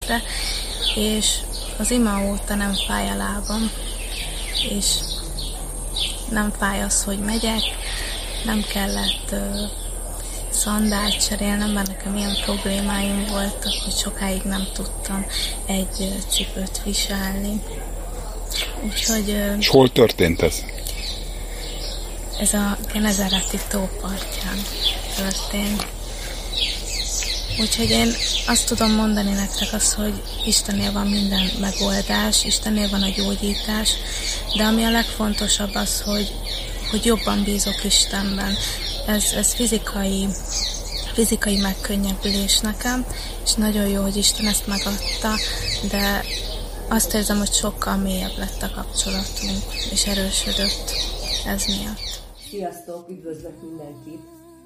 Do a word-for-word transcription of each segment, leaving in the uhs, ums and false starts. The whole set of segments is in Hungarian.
hétre, és az ima óta nem fáj a lábam, és nem fáj az, hogy megyek, nem kellett uh, szandált cserélnem, mert nekem ilyen problémáim voltak, hogy sokáig nem tudtam egy uh, cipőt viselni. Úgyhogy... Uh, és hol történt ez? Ez a Genezareti tó partján történt. Úgyhogy én azt tudom mondani nektek azt, hogy Istennél van minden megoldás, Istennél van a gyógyítás, de ami a legfontosabb az, hogy, hogy jobban bízok Istenben. Ez, ez fizikai, fizikai megkönnyebbülés nekem, és nagyon jó, hogy Isten ezt megadta, de azt érzem, hogy sokkal mélyebb lett a kapcsolatunk, és erősödött ez miatt. Sziasztok, üdvözlök mindenkit!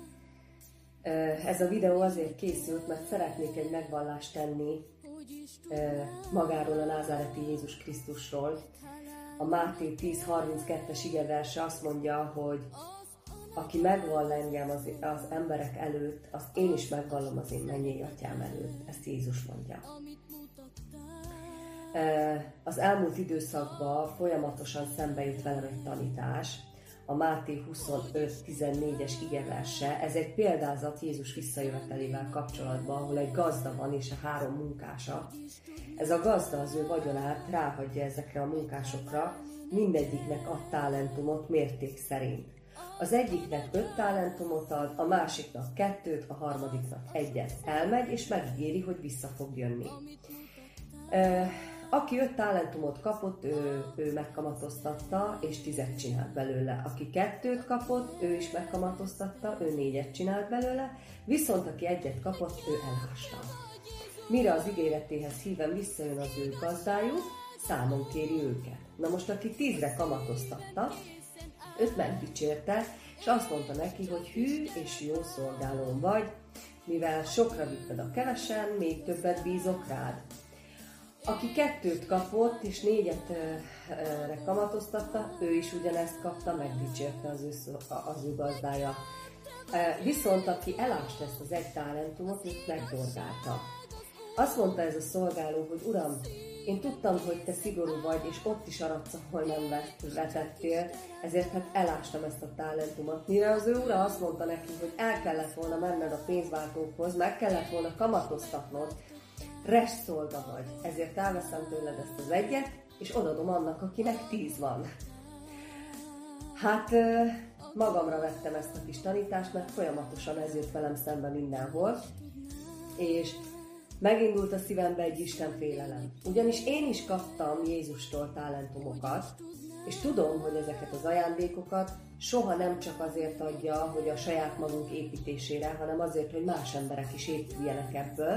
Ez a videó azért készült, mert szeretnék egy megvallást tenni magáról a názáreti Jézus Krisztusról. A Máté tíz harminckettes igeverse azt mondja, hogy aki megvall engem az, az emberek előtt, azt én is megvallom az én mennyei atyám előtt. Ezt Jézus mondja. Az elmúlt időszakban folyamatosan szembe jött velem egy tanítás, a Máté huszonöt tizennégyes igeverse. Ez egy példázat Jézus visszajövetelével kapcsolatban, ahol egy gazda van és a három munkása. Ez a gazda az ő vagyonát ráhagyja ezekre a munkásokra, mindegyiknek ad talentumot mérték szerint. Az egyiknek öt talentumot ad, a másiknak kettőt, a harmadiknak egyet. Elmegy és megígéri, hogy vissza fog jönni. Aki öt talentumot kapott, ő, ő megkamatoztatta, és tizet csinált belőle. Aki kettőt kapott, ő is megkamatoztatta, ő négyet csinált belőle, viszont aki egyet kapott, ő elásta. Mire az ígéretéhez híven visszajön az ő gazdájuk, számon kéri őket. Na most, aki tízre kamatoztatta, őt megdicsérte, és azt mondta neki, hogy hű és jó szolgálóm vagy, mivel sokra vitted a kevesen, még többet bízok rád. Aki kettőt kapott és négyetre kamatoztatta, ő is ugyanezt kapta, megdicsérte az ő, az ő gazdája. Viszont aki elásta ezt az egy talentumot, őt megdorgálta. Azt mondta ez a szolgáló, hogy uram, én tudtam, hogy te szigorú vagy, és ott is aradsz, ahol nem vetettél, ezért hát elástam ezt a talentumot. Mire az ő ura azt mondta neki, hogy el kellett volna menned a pénzváltókhoz, meg kellett volna kamatoztatnod, restszolga vagy, ezért elveszem tőled ezt az egyet, és odadom annak, akinek tíz van. Hát magamra vettem ezt a kis tanítást, mert folyamatosan ez jött velem szembe mindenhol, és megindult a szívembe egy Isten félelem. Ugyanis én is kaptam Jézustól talentumokat, és tudom, hogy ezeket az ajándékokat soha nem csak azért adja, hogy a saját magunk építésére, hanem azért, hogy más emberek is épüljenek ebből.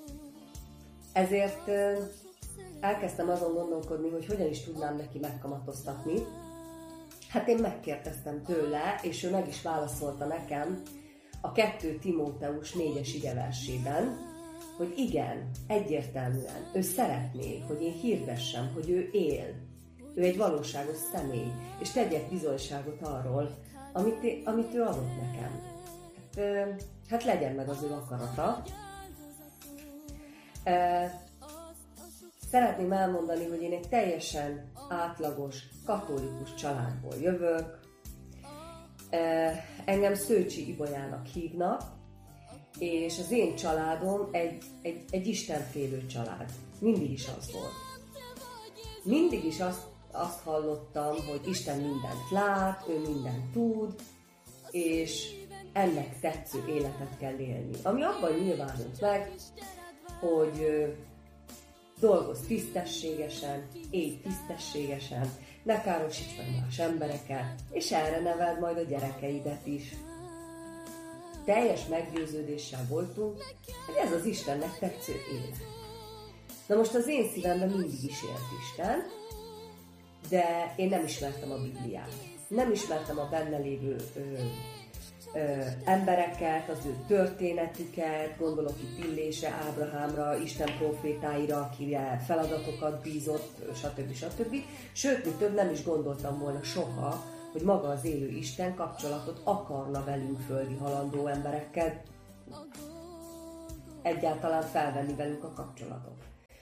Ezért elkezdtem azon gondolkodni, hogy hogyan is tudnám neki megkamatoztatni. Hát én megkérdeztem tőle, és ő meg is válaszolta nekem a kettő Timóteus négyes igeversében, hogy igen, egyértelműen, ő szeretné, hogy én hirdessem, hogy ő él. Ő egy valóságos személy, és tegyek bizonyságot arról, amit, amit ő adott nekem. Hát, hát legyen meg az ő akarata. Szeretném elmondani, hogy én egy teljesen átlagos, katolikus családból jövök. Engem Szőcsi Ibolyának hívnak, és az én családom egy, egy, egy istenfélő család. Mindig is az volt. Mindig is azt, azt hallottam, hogy Isten mindent lát, ő mindent tud, és ennek tetsző életet kell élni. Ami abban nyilvánult meg, hogy dolgozz tisztességesen, élj tisztességesen, ne károsíts meg más embereket, és erre neveld majd a gyerekeidet is. Teljes meggyőződéssel voltunk, hogy ez az Istennek tetsző élet. Na most az én szívemben mindig is élt Isten, de én nem ismertem a Bibliát. Nem ismertem a benne lévő ö, ö, embereket, az ő történetüket, gondolok itt Illésre, Ábrahámra, Isten profétáira, akire feladatokat bízott, stb. stb. Sőt, mi több, nem is gondoltam volna soha, hogy maga az élő Isten kapcsolatot akarna velünk földi halandó emberekkel egyáltalán felvenni velünk a kapcsolatot.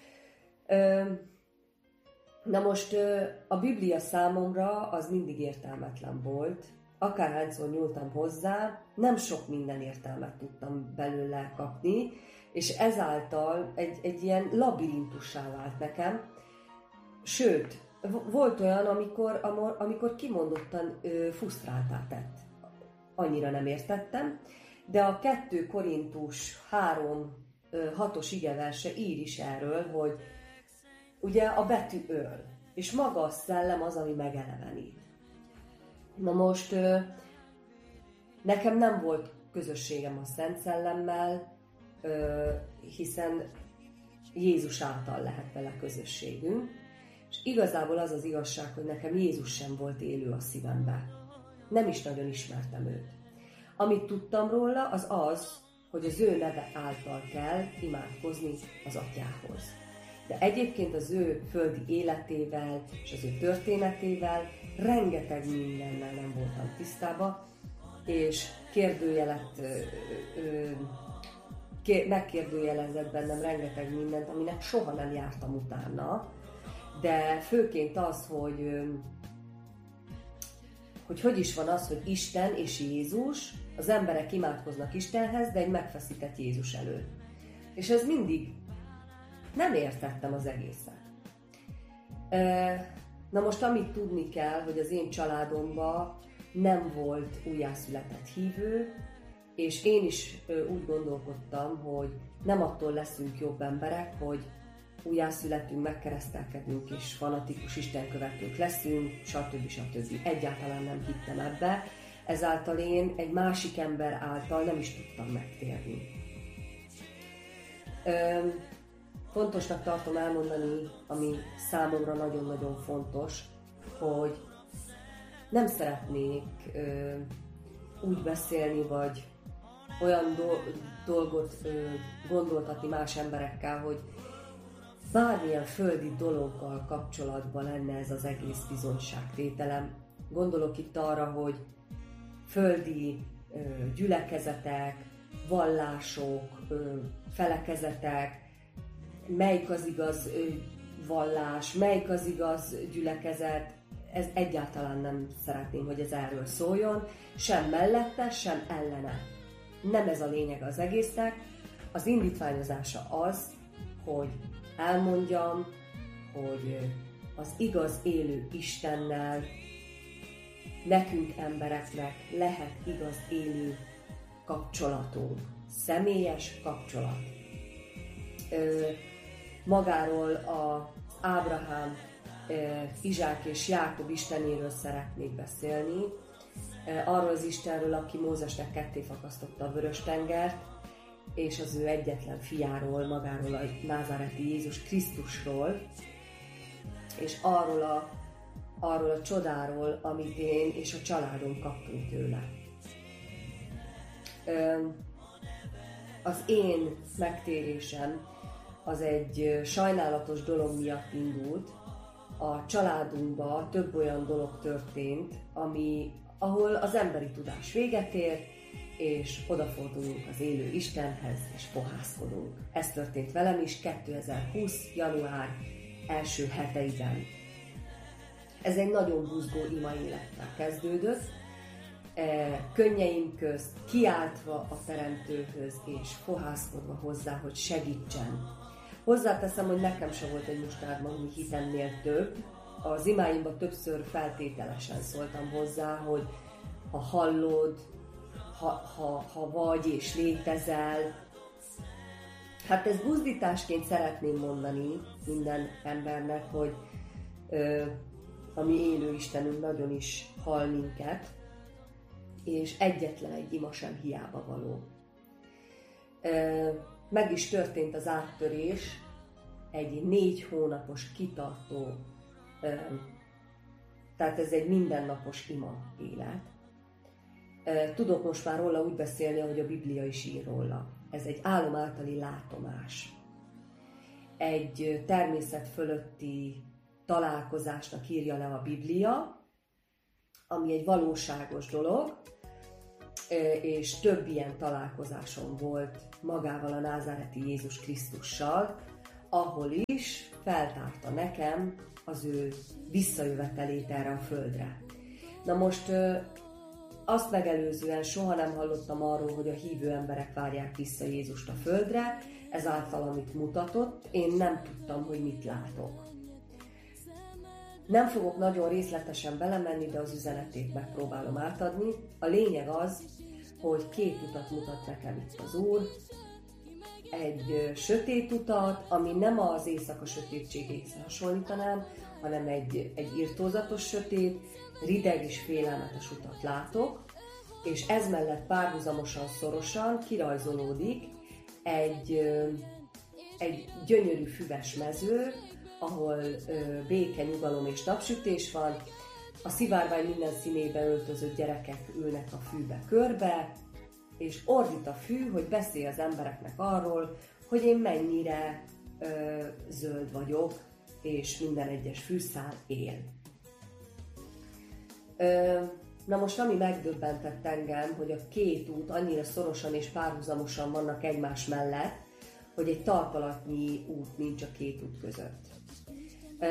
Na most a Biblia számomra az mindig értelmetlen volt. Akárhányszor nyúltam hozzá, nem sok minden értelmet tudtam belőle kapni, és ezáltal egy, egy ilyen labirintussá vált nekem. Sőt, volt olyan, amikor, amikor kimondottan frusztráltá tett. Annyira nem értettem, de a kettő Korintus három hatos igeverse ír is erről, hogy ugye a betű öl, és maga a szellem az, ami megelevenít. Na most nekem nem volt közösségem a Szent Szellemmel, hiszen Jézus által lehet vele közösségünk, és igazából az az igazság, hogy nekem Jézus sem volt élő a szívemben. Nem is nagyon ismertem őt. Amit tudtam róla, az az, hogy az ő neve által kell imádkozni az Atyához. De egyébként az ő földi életével és az ő történetével rengeteg mindennel nem voltam tisztában, és kérdőjelet, ö, ö, kér, megkérdőjelezett bennem rengeteg mindent, aminek soha nem jártam utána, de főként az, hogy ö, hogy hogy is van az, hogy Isten és Jézus, az emberek imádkoznak Istenhez, de egy megfeszített Jézus előtt. És ez mindig nem értettem az egészet. Na most amit tudni kell, hogy az én családomban nem volt újjászületett hívő, és én is úgy gondolkodtam, hogy nem attól leszünk jobb emberek, hogy újjászületünk, megkeresztelkedünk és fanatikus istenkövetők leszünk, stb. stb. Egyáltalán nem hittem ebbe, ezáltal én egy másik ember által nem is tudtam megtérni. Fontosnak tartom elmondani, ami számomra nagyon-nagyon fontos, hogy nem szeretnék ö, úgy beszélni, vagy olyan do- dolgot ö, gondoltatni más emberekkel, hogy bármilyen földi dologgal kapcsolatban lenne ez az egész bizonyságtételem. Gondolok itt arra, hogy földi ö, gyülekezetek, vallások, ö, felekezetek, melyik az igaz vallás, melyik az igaz gyülekezet, ez egyáltalán nem szeretném, hogy ez erről szóljon, sem mellette, sem ellene. Nem ez a lényeg az egésznek, az indítványozása az, hogy elmondjam, hogy az igaz élő Istennel nekünk embereknek lehet igaz élő kapcsolatunk, személyes kapcsolat. Magáról az Ábrahám, Izsák és Jákob Istenéről szeretnék beszélni, arról az Istenről, aki Mózesnek ketté fakasztotta a Vörös-tengert, és az ő egyetlen fiáról, magáról a názáreti Jézus Krisztusról, és arról a, arról a csodáról, amit én és a családom kaptunk tőle. Az én megtérésem az egy sajnálatos dolog miatt indult. A családunkban több olyan dolog történt, ami, ahol az emberi tudás véget ér, és odafordulunk az élő Istenhez, és fohászkodunk. Ez történt velem is kétezer-húsz. január első heteiben. Ez egy nagyon buzgó ima élettel kezdődött, könnyeim közt kiáltva a Teremtőhöz, és fohászkodva hozzá, hogy segítsen. Hozzáteszem, hogy nekem sem volt egy mustármagnyi hitemnél több. Az imáimban többször feltételesen szóltam hozzá, hogy ha hallod, ha, ha, ha vagy és létezel. Hát ez buzdításként szeretném mondani minden embernek, hogy ö, a mi élő Istenünk nagyon is hall minket, és egyetlen egy ima sem hiába való. Ö, meg is történt az áttörés, egy négy hónapos kitartó, ö, tehát ez egy mindennapos ima élet. Ö, tudok most már róla úgy beszélni, ahogy a Biblia is ír róla. Ez egy álom általi látomás. Egy természet fölötti találkozásnak írja le a Biblia, ami egy valóságos dolog, és több ilyen találkozásom volt magával a názáreti Jézus Krisztussal, ahol is feltárta nekem az ő visszajövetelét erre a földre. Na most azt megelőzően soha nem hallottam arról, hogy a hívő emberek várják vissza Jézust a földre, ezáltal amit mutatott, én nem tudtam, hogy mit látok. Nem fogok nagyon részletesen belemenni, de az üzenetét megpróbálom átadni. A lényeg az, hogy két utat mutat nekem itt az Úr. Egy sötét utat, ami nem az éjszaka sötétségéhez hasonlítanám, hanem egy, egy irtózatos sötét, rideg és félelmetes utat látok, és ez mellett párhuzamosan, szorosan kirajzolódik egy, egy gyönyörű füves mező, ahol béke, nyugalom és napsütés van, a szivárvány minden színébe öltözött gyerekek ülnek a fűbe körbe, és ordít a fű, hogy beszél az embereknek arról, hogy én mennyire ö, zöld vagyok, és minden egyes fűszál él. Ö, na most ami megdöbbentett engem, hogy a két út annyira szorosan és párhuzamosan vannak egymás mellett, hogy egy talpalatnyi út nincs a két út között. Ö,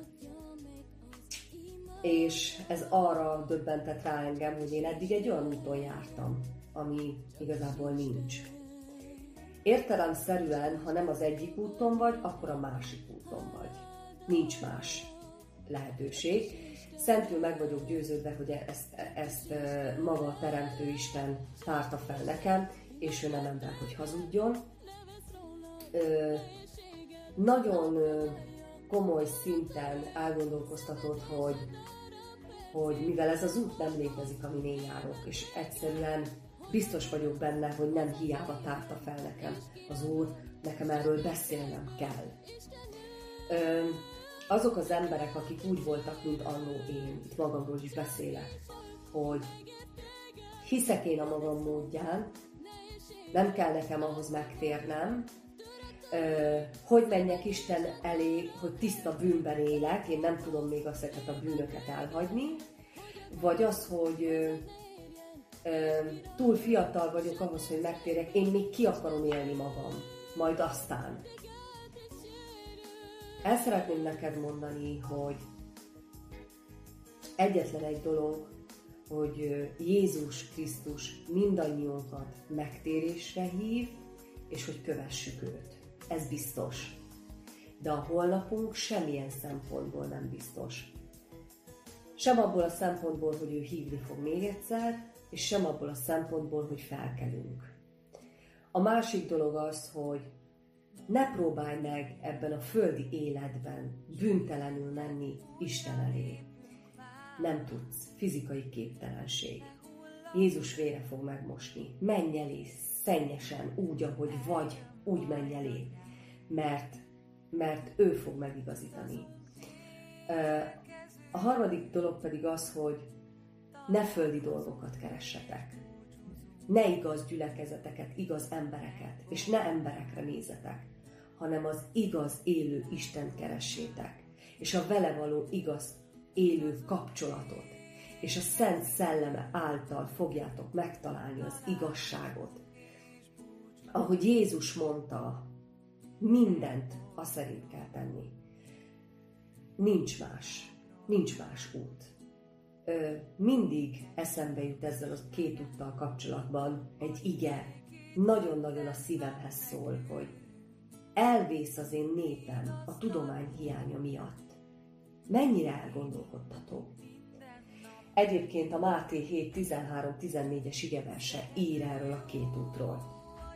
és ez arra döbbentett rá engem, hogy én eddig egy olyan úton jártam, ami igazából nincs. Értelemszerűen, ha nem az egyik úton vagy, akkor a másik úton vagy. Nincs más lehetőség. Szentül meg vagyok győződve, hogy ezt, ezt maga a Teremtő Isten tárta fel nekem, és ő nem ember, hogy hazudjon. Nagyon komoly szinten elgondolkoztatott, hogy, hogy mivel ez az út nem létezik, amin én járok, és egyszerűen biztos vagyok benne, hogy nem hiába tárta fel nekem az Úr, nekem erről beszélnem kell. Ö, azok az emberek, akik úgy voltak, mint annó én, itt magamról is beszélek, hogy hiszek én a magam módján, nem kell nekem ahhoz megtérnem, ö, hogy menjek Isten elé, hogy tiszta bűnben élek, én nem tudom még ezeket a bűnöket elhagyni, vagy az, hogy ö, túl fiatal vagyok ahhoz, hogy megtérjek, én még ki akarom élni magam, majd aztán. El szeretném neked mondani, hogy egyetlen egy dolog, hogy Jézus Krisztus mindannyiunkat megtérésre hív, és hogy kövessük őt. Ez biztos. De a holnapunk semmilyen szempontból nem biztos. Sem abból a szempontból, hogy ő hívni fog még egyszer, és sem abból a szempontból, hogy felkelünk. A másik dolog az, hogy ne próbálj meg ebben a földi életben bűntelenül menni Isten elé. Nem tudsz, fizikai képtelenség. Jézus vére fog megmosni. Menj elé, szennyesen, úgy, ahogy vagy, úgy menj elé, mert, mert ő fog megigazítani. A harmadik dolog pedig az, hogy ne földi dolgokat keressetek. Ne igaz gyülekezeteket, igaz embereket, és ne emberekre nézzetek, hanem az igaz élő Istent keressétek, és a vele való igaz élő kapcsolatot, és a Szent Szelleme által fogjátok megtalálni az igazságot. Ahogy Jézus mondta, mindent a szerint kell tenni. Nincs más, nincs más út. Ö, mindig eszembe jut ezzel a két úttal kapcsolatban egy ige, nagyon-nagyon a szívemhez szól, hogy elvész az én népem a tudomány hiánya miatt. Mennyire elgondolkodtató. Egyébként a Máté hét tizenhárom tizennégyes igeverse ír erről a két útról.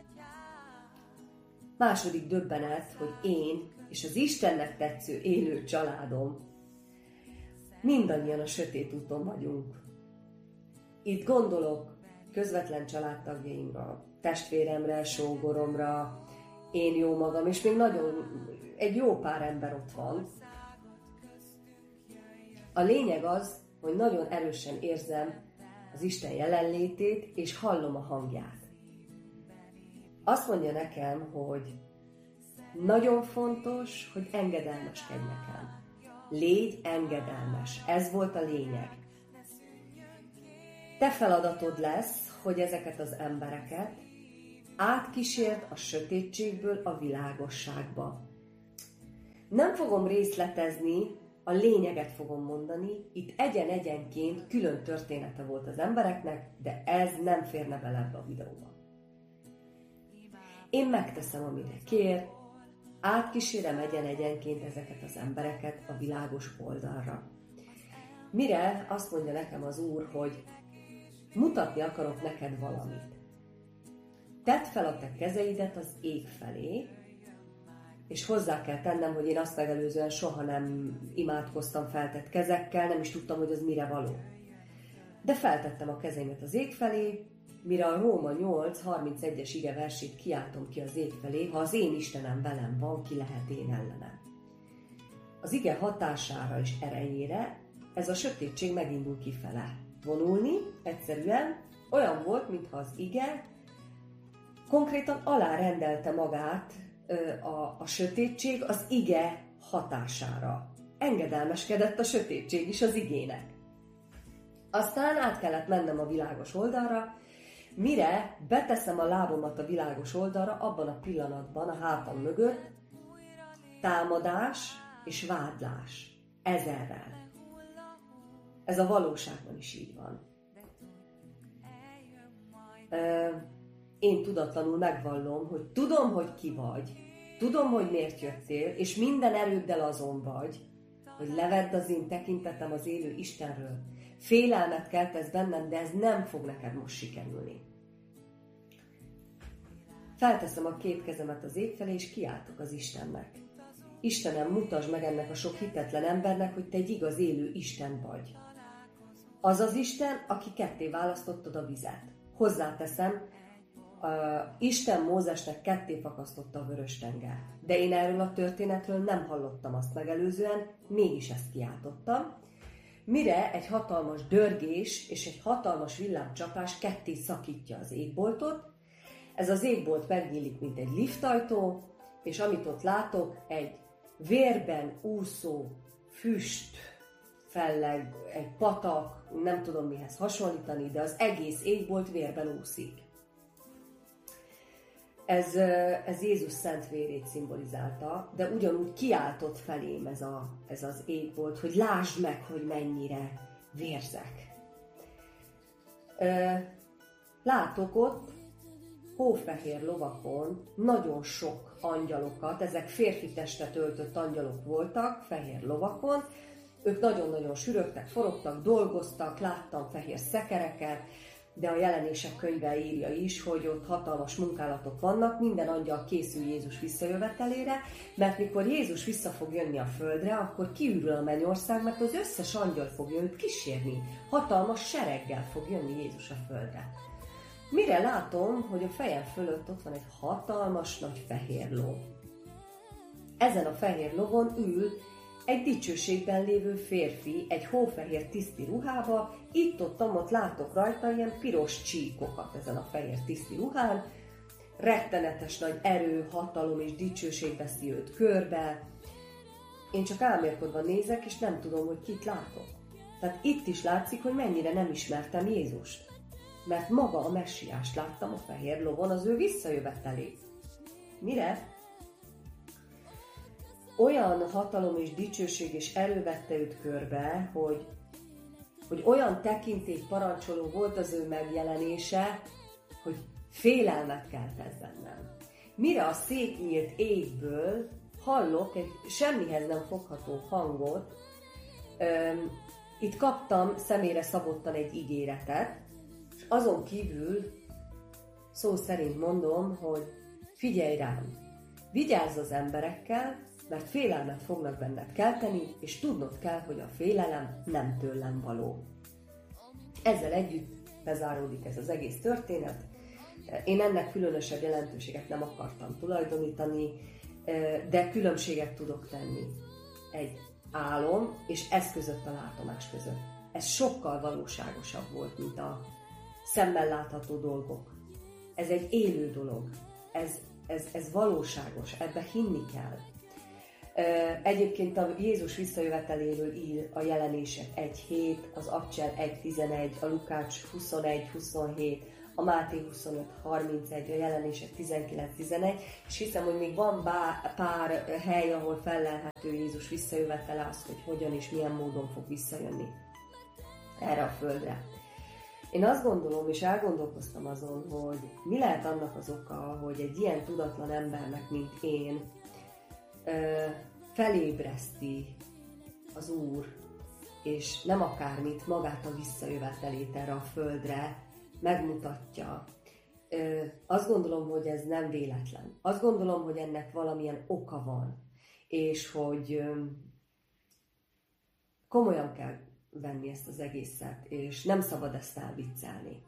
Második döbbenet, hogy én és az Istennek tetsző élő családom mindannyian a sötét úton vagyunk. Itt gondolok közvetlen családtagjaimra, testvéremre, sógoromra, én jó magam, és még nagyon, egy jó pár ember ott van. A lényeg az, hogy nagyon erősen érzem az Isten jelenlétét, és hallom a hangját. Azt mondja nekem, hogy nagyon fontos, hogy engedelmeskedj nekem. Légy engedelmes. Ez volt a lényeg. Te feladatod lesz, hogy ezeket az embereket átkísérd a sötétségből a világosságba. Nem fogom részletezni, a lényeget fogom mondani, itt egyen-egyenként külön története volt az embereknek, de ez nem férne bele ebbe a videóba. Én megteszem, amire kér, átkísérem egyen-egyenként ezeket az embereket a világos oldalra. Mire azt mondja nekem az Úr, hogy mutatni akarok neked valamit. Tedd fel a te kezeidet az ég felé, és hozzá kell tennem, hogy én azt megelőzően soha nem imádkoztam feltett kezekkel, nem is tudtam, hogy az mire való. De feltettem a kezeimet az ég felé, mire a Róma nyolc harmincegyes ige versét kiáltom ki az ég felé, ha az én Istenem velem van, ki lehet én ellenem. Az ige hatására és erejére ez a sötétség megindul kifele. Vonulni egyszerűen olyan volt, mintha az ige konkrétan alárendelte magát a, a sötétség az ige hatására. Engedelmeskedett a sötétség is az igének. Aztán át kellett mennem a világos oldalra, mire beteszem a lábomat a világos oldalra, abban a pillanatban a hátam mögött támadás és vádlás ezerrel. Ez a valóságban is így van. Én tudatlanul megvallom, hogy tudom, hogy ki vagy, tudom, hogy miért jöttél, és minden erőddel azon vagy, hogy levedd az én tekintetem az élő Istenről. Félelmet keltesz bennem, de ez nem fog neked most sikerülni. Felteszem a két kezemet az ég felé, és kiáltok az Istennek. Istenem, mutasd meg ennek a sok hitetlen embernek, hogy te egy igaz élő Isten vagy. Az az Isten, aki ketté választottad a vizet. Hozzáteszem, Uh, Isten Mózesnek ketté fakasztotta a vörös tengert. De én erről a történetről nem hallottam azt megelőzően, mégis ezt kiáltottam. Mire egy hatalmas dörgés és egy hatalmas villámcsapás ketté szakítja az égboltot. Ez az égbolt megnyílik, mint egy liftajtó, és amit ott látok, egy vérben úszó füst, felleg, egy patak, nem tudom mihez hasonlítani, de az egész égbolt vérben úszik. Ez, ez Jézus szent vérét szimbolizálta, de ugyanúgy kiáltott felém ez, a, ez az égbolt, hogy lásd meg, hogy mennyire vérzek. Látok ott hófehér lovakon nagyon sok angyalokat, ezek férfi testet öltött angyalok voltak, fehér lovakon, ők nagyon-nagyon sürögtek, forogtak, dolgoztak, láttam fehér szekereket, de a Jelenések könyve írja is, hogy ott hatalmas munkálatok vannak, minden angyal készül Jézus visszajövetelére, mert mikor Jézus vissza fog jönni a földre, akkor kiürül a mennyország, mert az összes angyal fogja őt kísérni. Hatalmas sereggel fog jönni Jézus a földre. Mire látom, hogy a fejem fölött ott van egy hatalmas nagy fehér ló. Ezen a fehér lovon ül egy dicsőségben lévő férfi, egy hófehér tiszti ruhába, itt-ott-ott látok rajta ilyen piros csíkokat ezen a fehér tiszti ruhán, rettenetes nagy erő, hatalom és dicsőség veszi őt körbe. Én csak álmélkodva nézek, és nem tudom, hogy kit látok. Tehát itt is látszik, hogy mennyire nem ismertem Jézust. Mert maga a messiást láttam a fehér lovon, az ő visszajövetelét. Mire? Olyan hatalom és dicsőség és erő vette őt körbe, hogy, hogy olyan tekintély parancsoló volt az ő megjelenése, hogy félelmet keltett bennem. Mire a szétnyílt égből hallok egy semmihez nem fogható hangot, öm, itt kaptam személyre szabottan egy ígéretet, és azon kívül szó szerint mondom, hogy figyelj rám, vigyázz az emberekkel, mert félelmet fognak benned kelteni, és tudnod kell, hogy a félelem nem tőlem való. Ezzel együtt bezáródik ez az egész történet. Én ennek különösebb jelentőséget nem akartam tulajdonítani, de különbséget tudok tenni egy álom és ez között a látomás között. Ez sokkal valóságosabb volt, mint a szemmel látható dolgok. Ez egy élő dolog. Ez, ez, ez valóságos, ebbe hinni kell. Egyébként a Jézus visszajöveteléről ír a Jelenések egy hét, az Abcsel egy tizenegy, a Lukács huszonegy huszonhét, a Máté huszonöt harmincegy, a Jelenések tizenkilenc tizenegy, és hiszem, hogy még van bár, pár hely, ahol fellelhető Jézus visszajövetele, az, hogy hogyan és milyen módon fog visszajönni erre a földre. Én azt gondolom, és elgondolkoztam azon, hogy mi lehet annak az oka, hogy egy ilyen tudatlan embernek, mint én, felébreszti az Úr, és nem akármit, magát a visszajövetelét erre a földre megmutatja. Azt gondolom, hogy ez nem véletlen. Azt gondolom, hogy ennek valamilyen oka van, és hogy komolyan kell venni ezt az egészet, és nem szabad ezt elviccelni.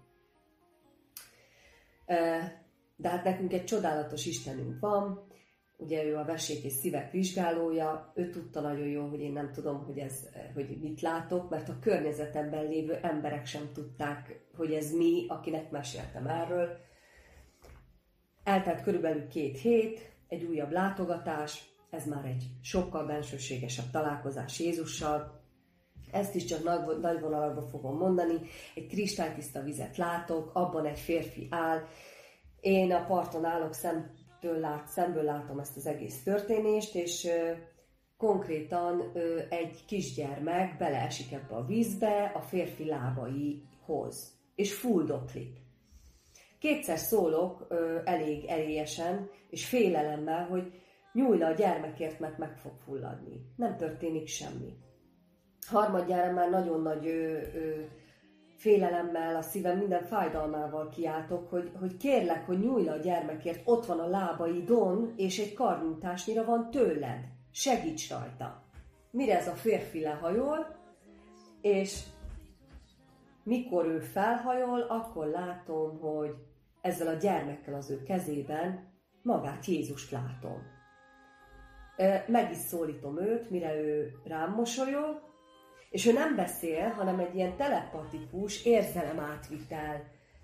De hát nekünk egy csodálatos Istenünk van, ugye ő a vesék és szívek vizsgálója, ő tudta nagyon jól, hogy én nem tudom, hogy, ez, hogy mit látok, mert a környezetemben lévő emberek sem tudták, hogy ez mi, akinek meséltem erről. Eltelt körülbelül két hét, egy újabb látogatás, ez már egy sokkal bensőségesebb találkozás Jézussal. Ezt is csak nagy, nagy vonalakban fogom mondani. Egy kristálytiszta vizet látok, abban egy férfi áll. Én a parton állok, szemtől lát, szemből látom ezt az egész történést, és ö, konkrétan ö, egy kisgyermek beleesik ebbe a vízbe a férfi lábaihoz, és fuldoklik. Kétszer szólok ö, elég erélyesen, és félelemmel, hogy nyújj le a gyermekért, mert meg fog fulladni. Nem történik semmi. Harmadjára már nagyon nagy ö, ö, félelemmel, a szívem minden fájdalmával kiáltok, hogy, hogy kérlek, hogy nyújj le a gyermekért, ott van a lábaidon, és egy karnyújtásnyira van tőled. Segíts rajta. Mire ez a férfi lehajol, és mikor ő felhajol, akkor látom, hogy ezzel a gyermekkel az ő kezében magát Jézust látom. Meg is szólítom őt, mire ő rám mosolyog, és ő nem beszél, hanem egy ilyen telepatikus érzelemátvitel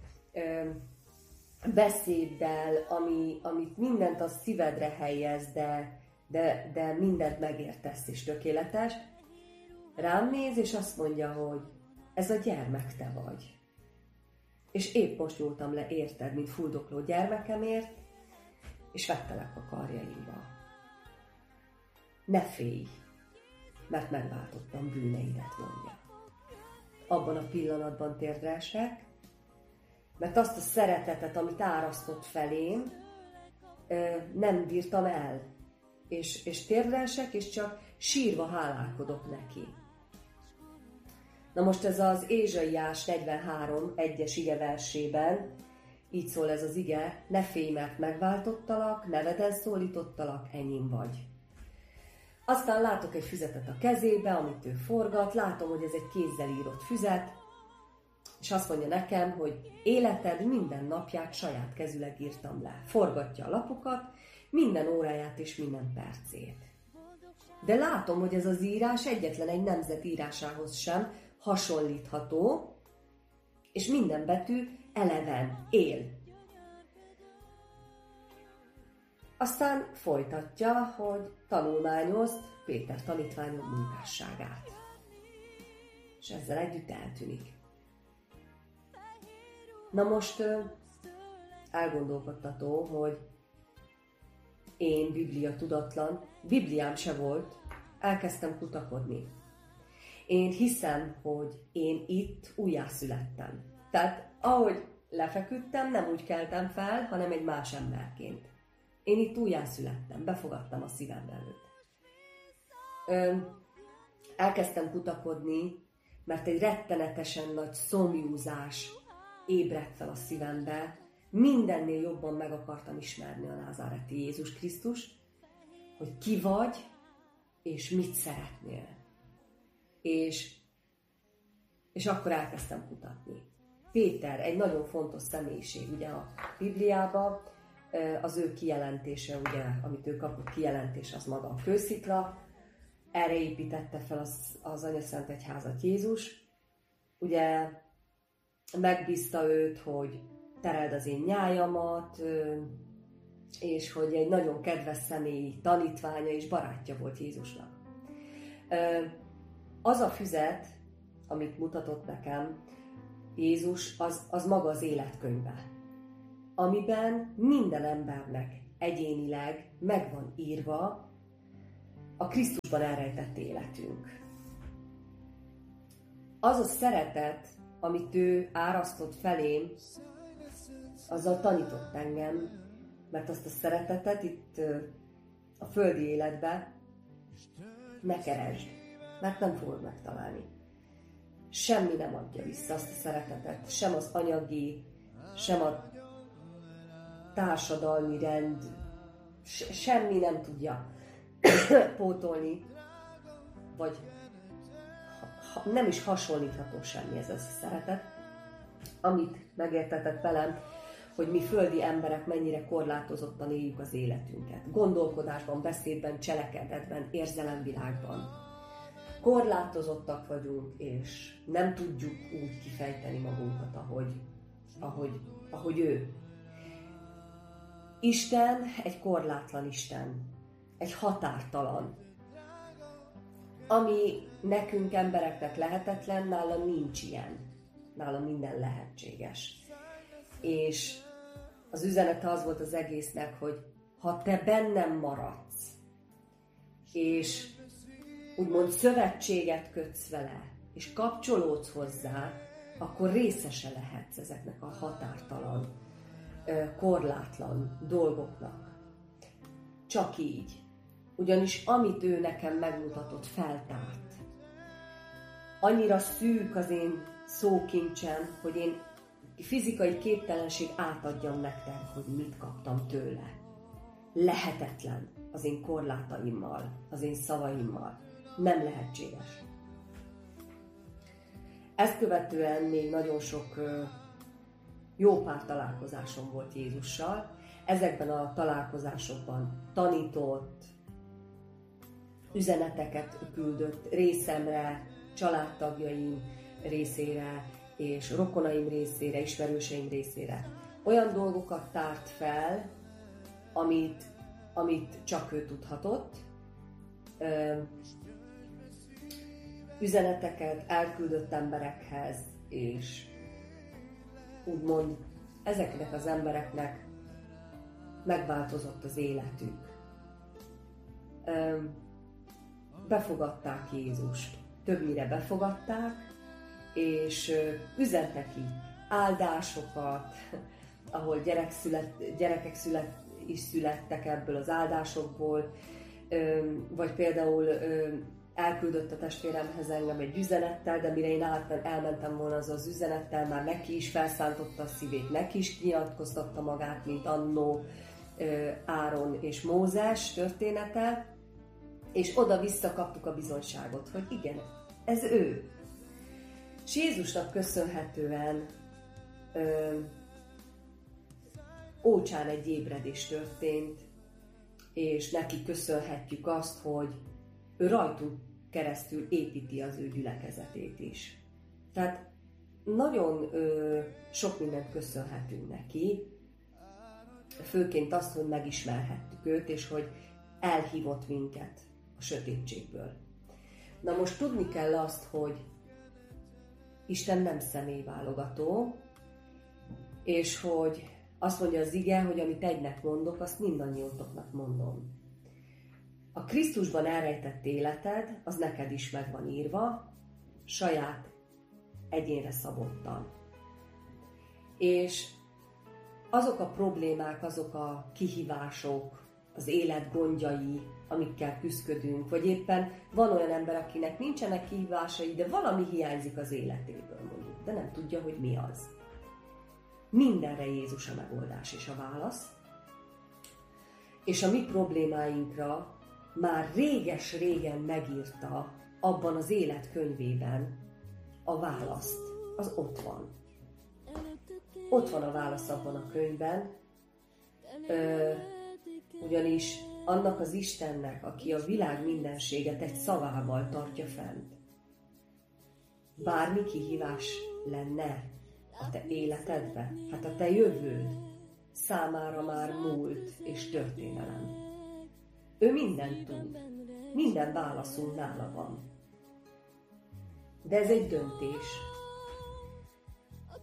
beszéddel, ami, amit mindent a szívedre helyez, de, de, de mindent megértesz és tökéletes. Rám néz, és azt mondja, hogy ez a gyermek te vagy. És épp most nyúltam le érted, mint fuldokló gyermekemért, és vettelek a karjaimba. Ne félj, mert megváltottam bűneidet, mondja. Abban a pillanatban térdre esek, mert azt a szeretetet, amit árasztott felém, nem bírtam el. És, és térdre esek, és csak sírva hálálkodok neki. Na most ez az Ézsaiás negyvenhárom egyes ige versében, így szól ez az ige: ne félj, mert megváltottalak, neveden szólítottalak, enyém vagy. Aztán látok egy füzetet a kezébe, amit ő forgat, látom, hogy ez egy kézzel írott füzet, és azt mondja nekem, hogy életed minden napját saját kezüleg írtam le. Forgatja a lapokat, minden óráját és minden percét. De látom, hogy ez az írás egyetlen egy nemzet írásához sem hasonlítható, és minden betű eleven, él. Aztán folytatja, hogy tanulmányozd Péter tanítványom munkásságát. És ezzel együtt eltűnik. Na most elgondolkodtató, hogy én Biblia tudatlan, Bibliám se volt, elkezdtem kutakodni. Én hiszem, hogy én itt újjászülettem. Tehát ahogy lefeküdtem, nem úgy keltem fel, hanem egy más emberként. Én itt újjászülettem, befogadtam a szívem előtt. Ö, elkezdtem kutakodni, mert egy rettenetesen nagy szomjúzás ébredt fel a szívembe. Mindennél jobban meg akartam ismerni a názáreti Jézus Krisztus, hogy ki vagy, és mit szeretnél. És, és akkor elkezdtem kutatni. Péter egy nagyon fontos személyiség ugye a Bibliában, az ő kijelentése, ugye, amit ő kapott kijelentés, az maga a kőszikla. Erre építette fel az, az Anyaszent Egyházat Jézus. Ugye megbízta őt, hogy tereld az én nyájamat, és hogy egy nagyon kedves személyi tanítványa és barátja volt Jézusnak. Az a füzet, amit mutatott nekem, Jézus az, az maga az életkönyve, amiben minden embernek egyénileg meg van írva a Krisztusban elrejtett életünk. Az a szeretet, amit ő árasztott felém, azzal tanított engem, mert azt a szeretetet itt a földi életben ne keresd, mert nem fogod megtalálni. Semmi nem adja vissza azt a szeretetet, sem az anyagi, sem a társadalmi rend, semmi nem tudja pótolni, vagy ha, nem is hasonlítható semmi ez a szeretet, amit megértetett velem, hogy mi földi emberek mennyire korlátozottan éljük az életünket. Gondolkodásban, beszédben, cselekedetben, érzelemvilágban. Korlátozottak vagyunk, és nem tudjuk úgy kifejteni magunkat, ahogy, ahogy, ahogy ő. Isten egy korlátlan Isten, egy határtalan. Ami nekünk embereknek lehetetlen, nála nincs ilyen. Nála minden lehetséges. És az üzenete az volt az egésznek, hogy ha te bennem maradsz, és úgymond szövetséget kötsz vele, és kapcsolódsz hozzá, akkor részese lehetsz ezeknek a határtalan, korlátlan dolgoknak. Csak így. Ugyanis amit ő nekem megmutatott, feltárt. Annyira szűk az én szókincsem, hogy én fizikai képtelenség átadjam nektek, hogy mit kaptam tőle. Lehetetlen az én korlátaimmal, az én szavaimmal. Nem lehetséges. Ezt követően még nagyon sok jó pár találkozásom volt Jézussal. Ezekben a találkozásokban tanított, üzeneteket küldött részemre, családtagjaim részére, és rokonaim részére, ismerőseim részére. Olyan dolgokat tárt fel, amit, amit csak ő tudhatott. Ö, üzeneteket elküldött emberekhez, és úgymond ezeknek az embereknek megváltozott az életük. Ö, befogadták Jézust. Többnyire befogadták, és üzent neki áldásokat, ahol gyerek szület, gyerekek szület, is születtek ebből az áldásokból, vagy például elküldött a testvéremhez engem egy üzenettel, de mire én elmentem volna az az üzenettel, már neki is felszántotta a szívét, neki is kinyilatkoztatta magát, mint annó Áron és Mózes története, és oda-vissza kaptuk a bizonyságot, hogy igen, ez ő. És Jézusnak köszönhetően ö, ócsán egy ébredés történt, és neki köszönhetjük azt, hogy ő rajtunk keresztül építi az ő gyülekezetét is. Tehát nagyon ö, sok mindent köszönhetünk neki, főként azt, hogy megismerhettük őt, és hogy elhívott minket a sötétségből. Na most tudni kell azt, hogy Isten nem személyválogató, és hogy azt mondja az ige, hogy amit egynek mondok, azt mindannyiótoknak mondom. A Krisztusban elrejtett életed, az neked is meg van írva, saját egyénre szabottan. És azok a problémák, azok a kihívások, az élet gondjai, amikkel küszködünk, vagy éppen van olyan ember, akinek nincsenek kihívásai, de valami hiányzik az életéből, mondjuk, de nem tudja, hogy mi az. Mindenre Jézus a megoldás és a válasz, és a mi problémáinkra már réges-régen megírta abban az életkönyvében a választ. Az ott van. Ott van a válasz abban a könyvben, ö, ugyanis annak az Istennek, aki a világ mindenséget egy szavával tartja fent. Bármi kihívás lenne a te életedbe, hát a te jövőd számára már múlt és történelem. Ő mindent tud, minden válaszunk nála van. De ez egy döntés.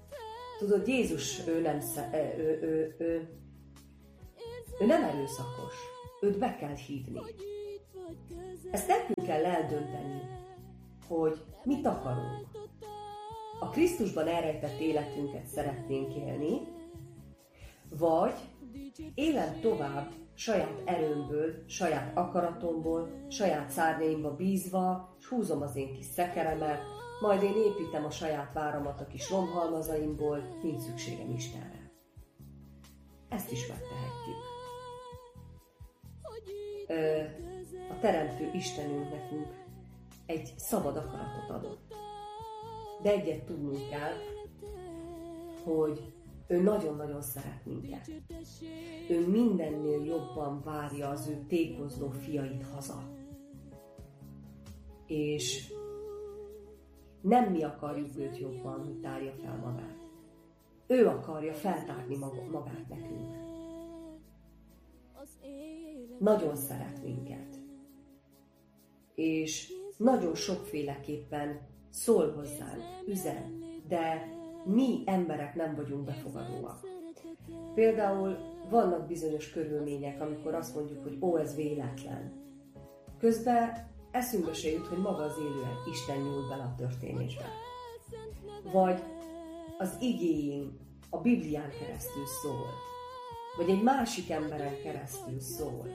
Tudod, Jézus, ő nem, ő, ő, ő, ő, ő nem erőszakos. Őt be kell hívni. Ezt nekünk kell eldönteni, hogy mit akarunk. A Krisztusban elrejtett életünket szeretnénk élni, vagy élem tovább saját erőmből, saját akaratomból, saját szárnyaimba bízva, és húzom az én kis szekeremet, majd én építem a saját váramat a kis romhalmazaimból, nincs szükségem Istenre. Ezt is megtehetjük. A Teremtő Istenünk nekünk egy szabad akaratot adott. De egyet tudnunk kell, hogy ő nagyon-nagyon szeret minket. Ő mindennél jobban várja az ő tékozló fiait haza. És nem mi akarjuk őt jobban, hogy tárja fel magát. Ő akarja feltárni magát nekünk. Nagyon szeret minket. És nagyon sokféleképpen szól hozzánk, üzen, de mi emberek nem vagyunk befogadóak. Például vannak bizonyos körülmények, amikor azt mondjuk, hogy ó, ez véletlen. Közben eszünkbe se jut, hogy maga az élően Isten nyúl bele a történésbe. Vagy az igéjén a Biblián keresztül szól. Vagy egy másik emberen keresztül szól.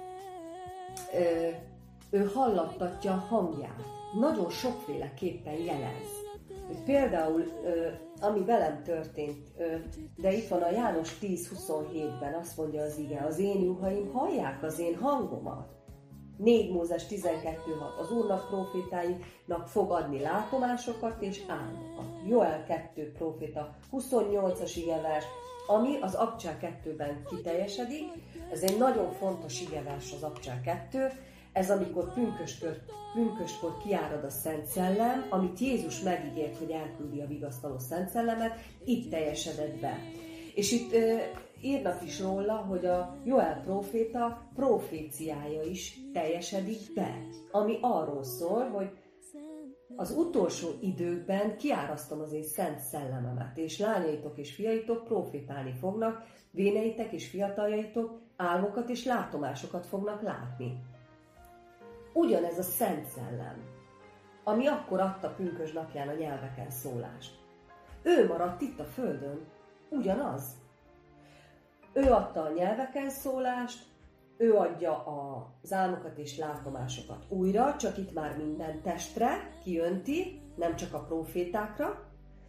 Ö, ő hallattatja a hangját. Nagyon sokféleképpen jelez. Hogy például, ö, ami velem történt, ö, de itt van a János tíz huszonhétben, azt mondja az ige, az én juhaim hallják az én hangomat. négy Mózes tizenkettő hat, az Úrnak prófétáinak fog adni látomásokat és álmokat. Joel kettő próféta, huszonnyolcas igevers, ami az Abcsák kettőben kiteljesedik. Ez egy nagyon fontos igevers az Abcsák kettő. Ez amikor pünköstkor, pünköstkor kiárad a Szent Szellem, amit Jézus megígért, hogy elküldi a vigasztaló Szent Szellemet, itt teljesedett be. És itt ö, írnak is róla, hogy a Joel próféta proféciája is teljesedik be, ami arról szól, hogy az utolsó időkben kiárasztom az én Szent Szellememet, és lányaitok és fiaitok profétálni fognak, véneitek és fiataljaitok álmokat és látomásokat fognak látni. Ugyanez a Szent Szellem, ami akkor adta pünkösd napján a nyelveken szólást. Ő maradt itt a földön, ugyanaz. Ő adta a nyelveken szólást, ő adja az álmokat és látomásokat újra, csak itt már minden testre kiönti, nem csak a profétákra,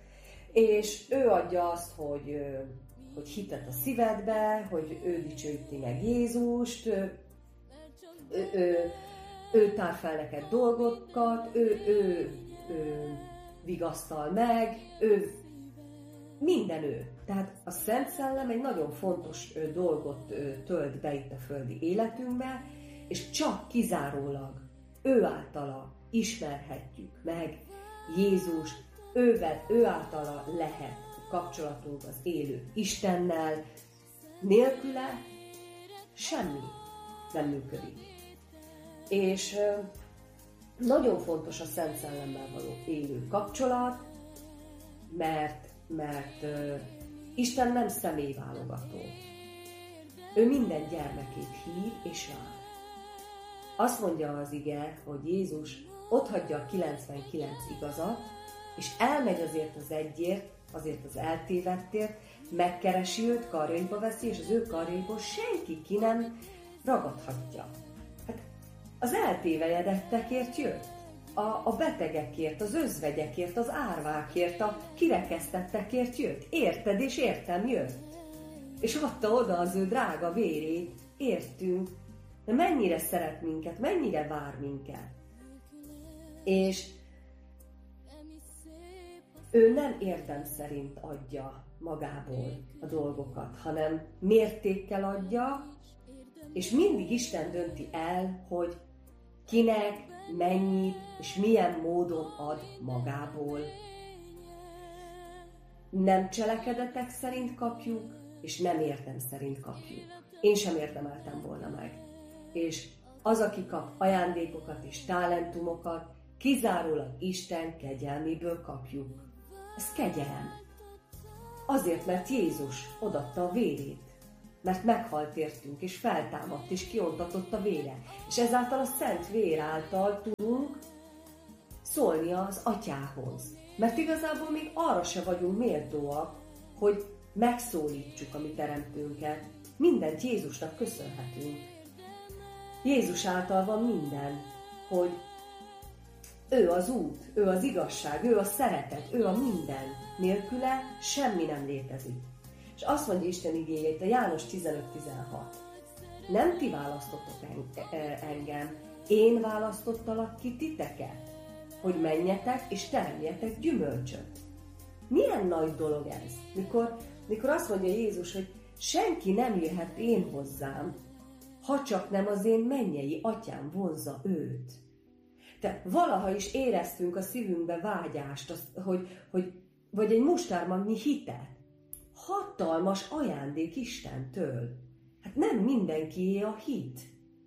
és ő adja azt, hogy, hogy hitet a szívedbe, hogy ő dicsőíti meg Jézust, ő, ő, ő, ő tár fel neked dolgokat, ő, ő, ő vigasztal meg, ő minden ő. Tehát a Szent Szellem egy nagyon fontos dolgot tölt be itt a földi életünkbe, és csak kizárólag ő általa ismerhetjük meg Jézust, ővel, ő általa lehet kapcsolatunk az élő Istennel, nélküle semmi nem működik. És nagyon fontos a Szent Szellemmel való élő kapcsolat, mert, mert uh, Isten nem személyválogató. Ő minden gyermekét hív és vár. Azt mondja az ige, hogy Jézus otthagyja a kilencvenkilenc igazat, és elmegy azért az egyért, azért az eltévedtért, megkeresi őt, karjaiba veszi, és az ő karjaiból senki ki nem ragadhatja. Hát az eltévejedettekért jött. A, a betegekért, az özvegyekért, az árvákért, a kirekesztettekért jött. Érted és értem jött. És adta oda az ő drága vérét, értünk, de mennyire szeret minket, mennyire vár minket. És ő nem érdem szerint adja magából a dolgokat, hanem mértékkel adja, és mindig Isten dönti el, hogy kinek, mennyit és milyen módon ad magából. Nem cselekedetek szerint kapjuk, és nem érdem szerint kapjuk. Én sem érdemeltem volna meg. És az, aki kap ajándékokat és talentumokat, kizárólag Isten kegyelméből kapjuk. Ez kegyelem. Azért, mert Jézus odaadta a vérét. Mert meghalt értünk, és feltámadt, és kiontatott a vére. És ezáltal a szent vér által tudunk szólni az Atyához. Mert igazából még arra se vagyunk méltóak, hogy megszólítsuk a mi teremtőnket. Mindent Jézusnak köszönhetünk. Jézus által van minden, hogy ő az út, ő az igazság, ő a szeretet, ő a minden. Nélküle semmi nem létezik. És azt mondja Isten igéje itt a János tizenöt tizenhat. Nem ti választottok engem, én választottalak ki titeket, hogy menjetek és teremjetek gyümölcsöt. Milyen nagy dolog ez, mikor, mikor azt mondja Jézus, hogy senki nem jöhet én hozzám, ha csak nem az én mennyei atyám vonzza őt. Tehát valaha is éreztünk a szívünkbe vágyást, azt, hogy, hogy, vagy egy mustármagnyi hitet. Hatalmas ajándék Istentől. Hát nem mindenkié a hit.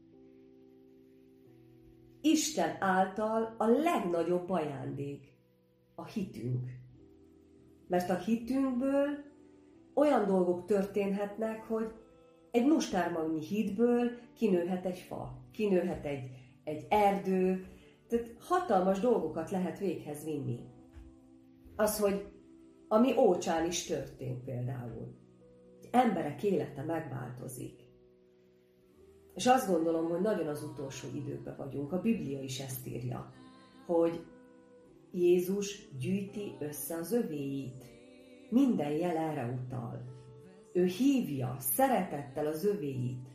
Isten által a legnagyobb ajándék a hitünk. Mert a hitünkből olyan dolgok történhetnek, hogy egy mustármagnyi hitből kinőhet egy fa, kinőhet egy, egy erdő, tehát hatalmas dolgokat lehet véghez vinni. Az, hogy ami Ócsán is történt például. Emberek élete megváltozik. És azt gondolom, hogy nagyon az utolsó időkben vagyunk. A Biblia is ezt írja, hogy Jézus gyűjti össze az övéit. Minden jel erre utal. Ő hívja szeretettel az övéit.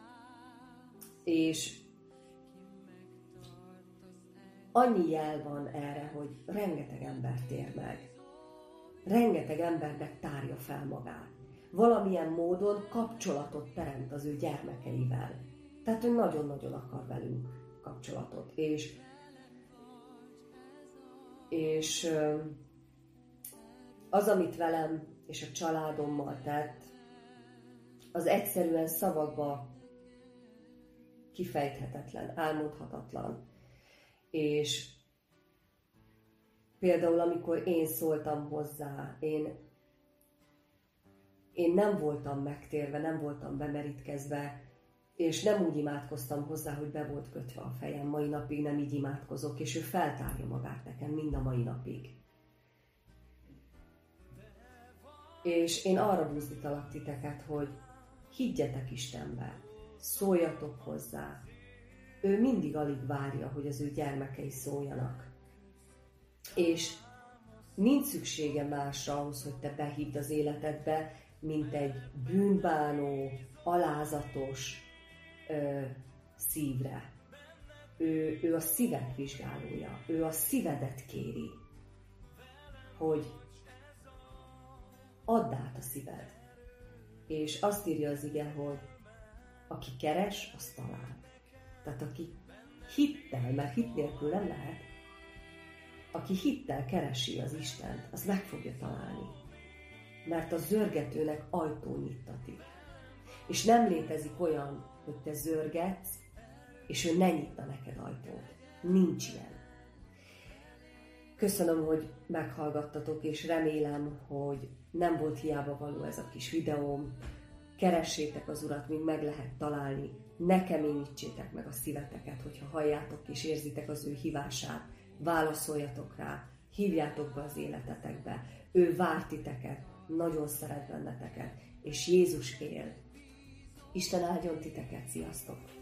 És annyi jel van erre, hogy rengeteg ember tér meg. Rengeteg embernek tárja fel magát. Valamilyen módon kapcsolatot teremt az ő gyermekeivel. Tehát ő nagyon-nagyon akar velünk kapcsolatot. És, és az, amit velem és a családommal tett, az egyszerűen szavakba kifejthetetlen, elmondhatatlan. És például, amikor én szóltam hozzá, én, én nem voltam megtérve, nem voltam bemerítkezve, és nem úgy imádkoztam hozzá, hogy be volt kötve a fejem. Mai napig nem így imádkozok, és ő feltárja magát nekem mind a mai napig. És én arra buzdítalak titeket, hogy higgyetek Istenbe, szóljatok hozzá. Ő mindig alig várja, hogy az ő gyermekei szóljanak. És nincs szüksége másra ahhoz, hogy te behidd az életedbe, mint egy bűnbánó, alázatos ö, szívre. Ő, ő a szíved vizsgálója, ő a szívedet kéri, hogy add át a szíved. És azt írja az ige, hogy aki keres, az talál. Tehát aki hittel, mert hit nélkül nem lehet, aki hittel keresi az Istent, az meg fogja találni. Mert a zörgetőnek ajtó nyittatik. És nem létezik olyan, hogy te zörgetsz, és ő ne nyitna neked ajtót. Nincs ilyen. Köszönöm, hogy meghallgattatok, és remélem, hogy nem volt hiába való ez a kis videóm. Keressétek az Urat, míg meg lehet találni. Ne keményítsétek meg a szíveteket, hogyha halljátok és érzitek az ő hívását. Válaszoljatok rá, hívjátok be az életetekbe. Ő vár titeket, nagyon szeret benneteket, és Jézus él. Isten áldjon titeket, sziasztok!